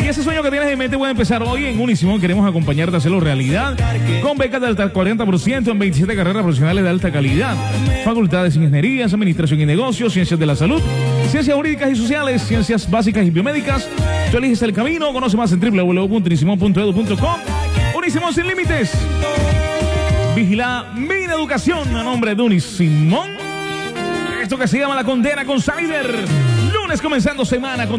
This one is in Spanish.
ese sueño que tienes en mente puede empezar hoy en Unisimón. Queremos acompañarte a hacerlo realidad con becas de hasta 40% en 27 carreras profesionales de alta calidad. Facultades de Ingenierías, Administración y Negocios, Ciencias de la Salud, Ciencias Jurídicas y Sociales, Ciencias Básicas y Biomédicas. Tú eliges el camino. Conoce más en www.unisimon.edu.com. Unisimón sin límites. Vigila mi educación a nombre de Unisimón. Esto que se llama La Condena con Sider. Lunes comenzando semana con